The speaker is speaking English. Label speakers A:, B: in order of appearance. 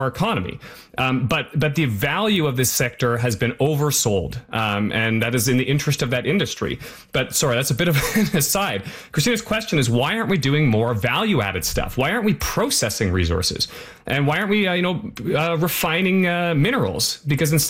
A: our economy. But the value of this sector has been oversold, and that is in the interest of that industry. But sorry, that's a bit of an aside. Christina's question is, why aren't we doing more value-added stuff? Why aren't we processing resources? And why aren't we, refining minerals? Because instead